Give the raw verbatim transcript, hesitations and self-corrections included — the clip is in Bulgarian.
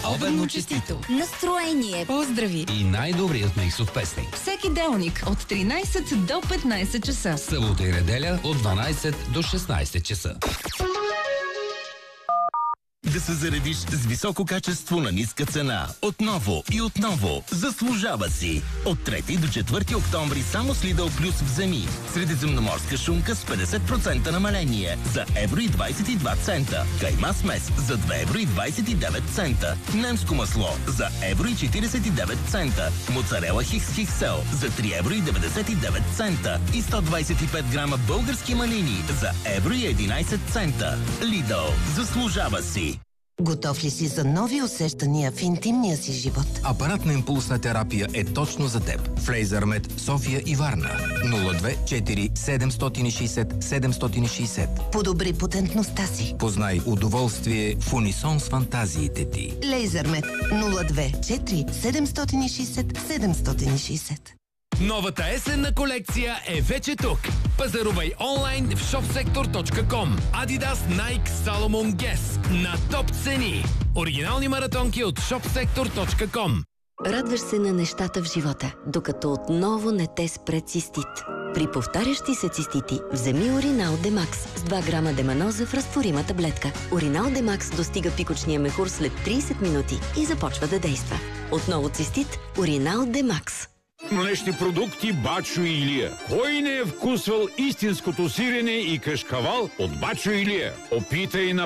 Обедно честито. Настроение. Поздрави. И най-добрият микс от песни. Всеки делник от тринайсет до петнайсет часа. Събота и неделя от дванайсет до шестнайсет часа. Да се заредиш с високо качество на ниска цена. Отново и отново. Заслужава си. От трети до четвърти октомври само с Lidl Plus вземи. Средиземноморска шунка с петдесет процента намаление за евро и двайсет и два цента. Кайма смес за две евро и двайсет и девет цента. Немско масло за евро и четирийсет и девет цента. Моцарела Хикс Хиксел за три евро и деветдесет и девет цента. И сто двайсет и пет грама български малини за евро и единайсет цента. Lidl. Заслужава си. Готов ли си за нови усещания в интимния си живот? Апаратна импулсна терапия е точно за теб. В Лейзърмед, София и Варна. нула две четири седемстотин и шейсет седемстотин и шейсет. Подобри потентността си. Познай удоволствие в унисон с фантазиите ти. Лейзърмед нула две четири седемстотин и шейсет седемстотин и шейсет. Новата есенна колекция е вече тук. Пазарувай онлайн в шопсектор точка ком. Adidas, Nike, Salomon, Guess на топ цени. Оригинални маратонки от шопсектор точка ком. Радваш се на нещата в живота, докато отново не те спре цистит. При повтарящи се цистити, вземи Уринал Демакс с два грама деманоза в разтворима таблетка. Уринал Демакс достига пикочния мехур след трийсет минути и започва да действа. Отново цистит, Уринал Демакс. Млечни продукти Бачо и Илия. Кой не е вкусвал истинското сирене и кашкавал от Бачо и Илия? Опитай на